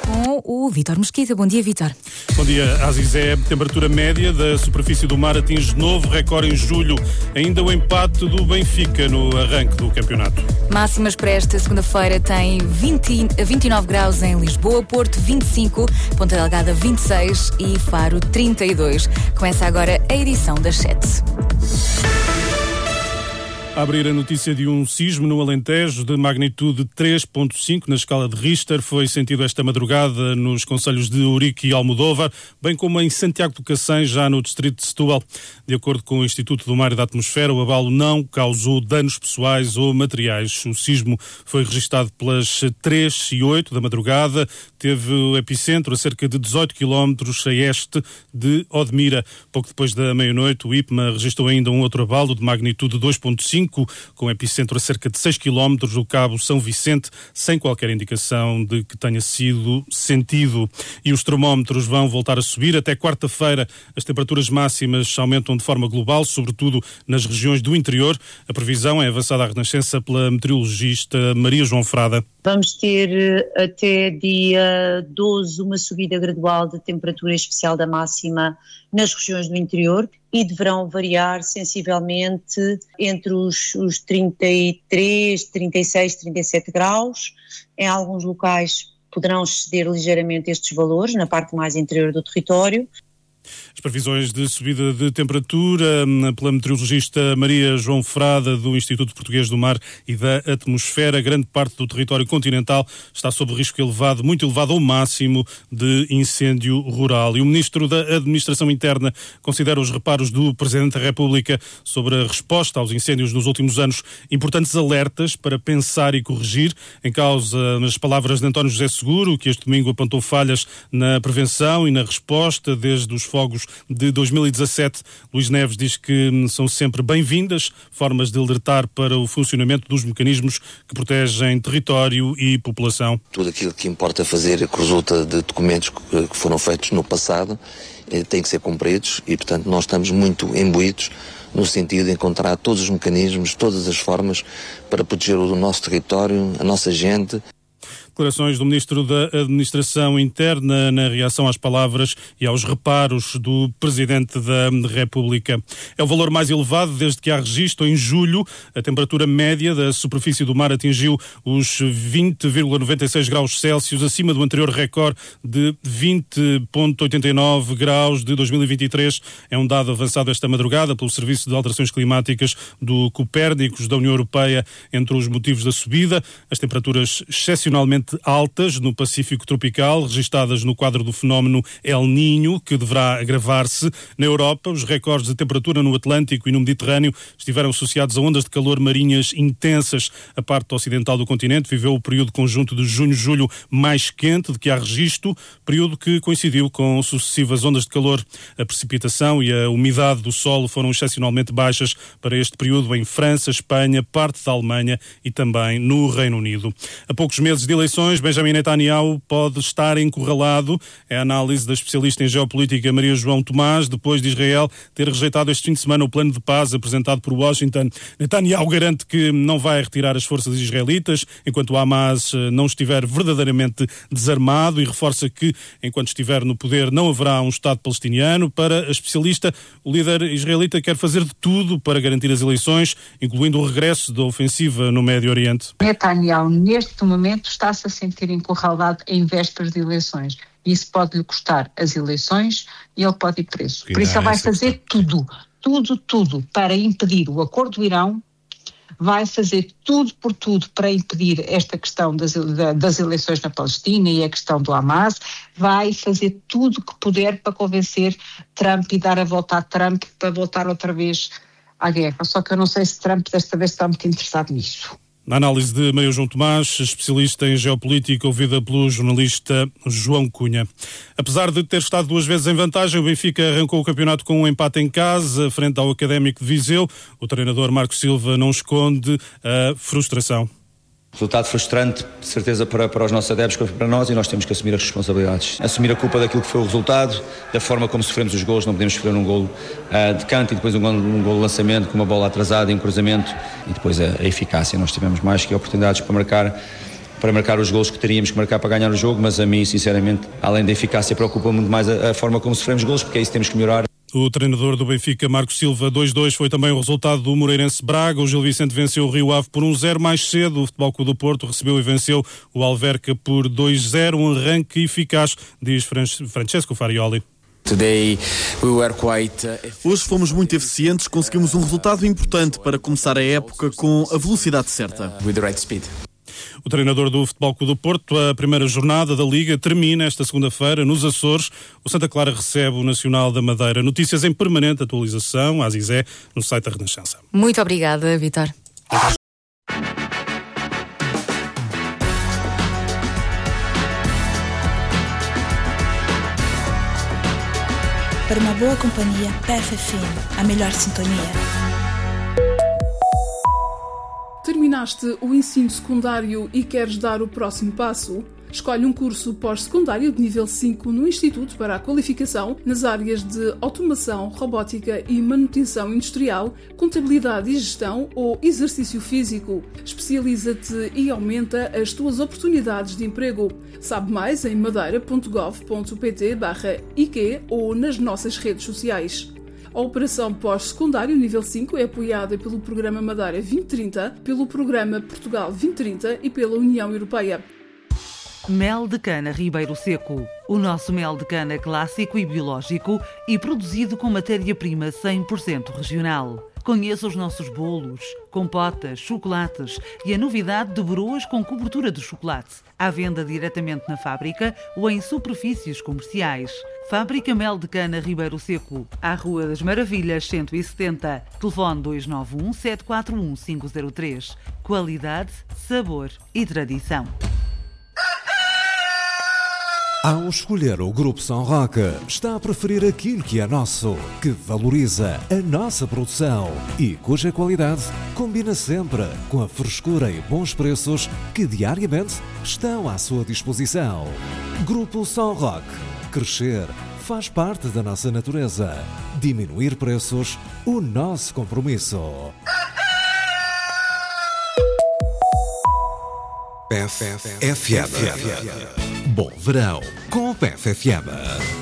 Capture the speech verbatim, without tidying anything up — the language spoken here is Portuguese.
com o Vítor Mesquita. Bom dia, Vítor. Bom dia, Azizé. Temperatura média da superfície do mar atinge novo recorde em julho. Ainda o empate do Benfica no arranque do campeonato. Máximas para esta segunda-feira tem vinte, vinte e nove graus em Lisboa, Porto vinte e cinco, Ponta Delgada vinte e seis e Faro trinta e dois. Começa agora a edição das sete. A abrir a notícia de um sismo no Alentejo de magnitude três ponto cinco na escala de Richter foi sentido esta madrugada nos concelhos de Ourique e Almodóvar, bem como em Santiago do Cacém, já no distrito de Setúbal. De acordo com o Instituto do Mar e da Atmosfera, o abalo não causou danos pessoais ou materiais. O sismo foi registado pelas três e oito da madrugada, teve o epicentro a cerca de dezoito quilómetros a este de Odmira. Pouco depois da meia-noite, o IPMA registrou ainda um outro abalo de magnitude dois ponto cinco, com epicentro a cerca de seis quilómetros do Cabo São Vicente, sem qualquer indicação de que tenha sido sentido. E os termómetros vão voltar a subir. Até quarta-feira as temperaturas máximas aumentam de forma global, sobretudo nas regiões do interior. A previsão é avançada à Renascença pela meteorologista Maria João Frada. Vamos ter até dia doze uma subida gradual da temperatura especial da máxima nas regiões do interior e deverão variar sensivelmente entre os, os trinta e três, trinta e seis, trinta e sete graus. Em alguns locais poderão exceder ligeiramente estes valores, na parte mais interior do território. As previsões de subida de temperatura pela meteorologista Maria João Frada do Instituto Português do Mar e da Atmosfera. Grande parte do território continental está sob risco elevado, muito elevado ao máximo, de incêndio rural. E o Ministro da Administração Interna considera os reparos do Presidente da República sobre a resposta aos incêndios nos últimos anos importantes alertas para pensar e corrigir. Em causa as palavras de António José Seguro, que este domingo apontou falhas na prevenção e na resposta desde os fogos de dois mil e dezassete. Luís Neves diz que são sempre bem-vindas formas de alertar para o funcionamento dos mecanismos que protegem território e população. Tudo aquilo que importa fazer, que resulta de documentos que foram feitos no passado, tem que ser cumpridos e, portanto, nós estamos muito imbuídos no sentido de encontrar todos os mecanismos, todas as formas para proteger o nosso território, a nossa gente. Declarações do Ministro da Administração Interna na reação às palavras e aos reparos do Presidente da República. É o valor mais elevado desde que há registro. Em julho, a temperatura média da superfície do mar atingiu os vinte vírgula noventa e seis graus Celsius, acima do anterior recorde de vinte vírgula oitenta e nove graus de dois mil e vinte e três. É um dado avançado esta madrugada pelo Serviço de Alterações Climáticas do Copérnicos da União Europeia. Entre os motivos da subida, as temperaturas excepcionalmente altas no Pacífico tropical, registadas no quadro do fenómeno El Niño, que deverá agravar-se. Na Europa, os recordes de temperatura no Atlântico e no Mediterrâneo estiveram associados a ondas de calor marinhas intensas. A parte ocidental do continente viveu o período conjunto de junho-julho mais quente de que há registro, período que coincidiu com sucessivas ondas de calor. A precipitação e a umidade do solo foram excepcionalmente baixas para este período em França, Espanha, parte da Alemanha e também no Reino Unido. A poucos meses de eleições, Benjamin Netanyahu pode estar encurralado. É a análise da especialista em geopolítica Maria João Tomás, depois de Israel ter rejeitado este fim de semana o plano de paz apresentado por Washington. Netanyahu garante que não vai retirar as forças israelitas enquanto o Hamas não estiver verdadeiramente desarmado e reforça que, enquanto estiver no poder, não haverá um Estado palestiniano. Para a especialista, o líder israelita quer fazer de tudo para garantir as eleições, incluindo o regresso da ofensiva no Médio Oriente. Netanyahu, neste momento, está-se a sentir encurralado em vésperas de eleições. Isso pode-lhe custar as eleições e ele pode ir preso. Por isso ele vai fazer tudo, tudo, tudo para impedir o acordo do Irão, vai fazer tudo por tudo para impedir esta questão das, das eleições na Palestina e a questão do Hamas, vai fazer tudo o que puder para convencer Trump e dar a volta a Trump para voltar outra vez à guerra. Só que eu não sei se Trump desta vez está muito interessado nisso. Na análise de Maria João Tomás, especialista em geopolítica, ouvida pelo jornalista João Cunha. Apesar de ter estado duas vezes em vantagem, o Benfica arrancou o campeonato com um empate em casa, frente ao Académico de Viseu. O treinador Marcos Silva não esconde a frustração. Resultado frustrante, de certeza, para, para os nossos adeptos, para nós, e nós temos que assumir as responsabilidades. Assumir a culpa daquilo que foi o resultado, da forma como sofremos os golos. Não podemos sofrer um golo uh, de canto e depois um golo, um golo de lançamento com uma bola atrasada e um cruzamento, e depois a, a eficácia. Nós tivemos mais que oportunidades para marcar para marcar os golos que teríamos que marcar para ganhar o jogo, mas a mim, sinceramente, além da eficácia, preocupa muito mais a, a forma como sofremos golos, porque é isso que temos que melhorar. O treinador do Benfica, Marcos Silva, dois a dois, foi também o resultado do Moreirense Braga. O Gil Vicente venceu o Rio Ave por um zero mais cedo. O Futebol Clube do Porto recebeu e venceu o Alverca por dois a zero. Um arranque eficaz, diz Francesco Farioli. Hoje fomos muito eficientes, conseguimos um resultado importante para começar a época com a velocidade certa. O treinador do Futebol Clube do Porto, a primeira jornada da Liga termina esta segunda-feira nos Açores. O Santa Clara recebe o Nacional da Madeira. Notícias em permanente atualização, a Zizé, no site da Renascença. Muito obrigada, Vítor. Para uma boa companhia, P F F M, a melhor sintonia. Terminaste o ensino secundário e queres dar o próximo passo? Escolhe um curso pós-secundário de nível cinco no Instituto para a Qualificação nas áreas de automação, robótica e manutenção industrial, contabilidade e gestão ou exercício físico. Especializa-te e aumenta as tuas oportunidades de emprego. Sabe mais em madeira ponto gov ponto pt barra I Q ou nas nossas redes sociais. A Operação Pós-Secundário Nível cinco é apoiada pelo Programa Madeira vinte trinta, pelo Programa Portugal vinte trinta e pela União Europeia. Mel de cana Ribeiro Seco. O nosso mel de cana clássico e biológico e produzido com matéria-prima cem por cento regional. Conheça os nossos bolos, compotas, chocolates e a novidade de broas com cobertura de chocolate. À venda diretamente na fábrica ou em superfícies comerciais. Fábrica Mel de Cana Ribeiro Seco, à Rua das Maravilhas cento e setenta. Telefone dois nove um, sete quatro um, cinco zero três. Qualidade, sabor e tradição. Ao escolher o Grupo São Roque, está a preferir aquilo que é nosso, que valoriza a nossa produção e cuja qualidade combina sempre com a frescura e bons preços que diariamente estão à sua disposição. Grupo São Roque. Crescer faz parte da nossa natureza. Diminuir preços, o nosso compromisso. P F F M. Bom verão com o P F F M.